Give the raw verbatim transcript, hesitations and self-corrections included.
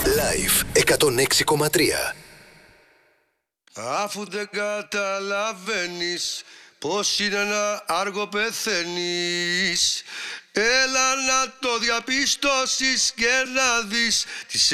Live εκατόν έξι κόμμα τρία. Αφού δεν καταλαβαίνεις πως είναι να άργο πεθαίνεις, έλα να το διαπιστώσεις και να δεις τις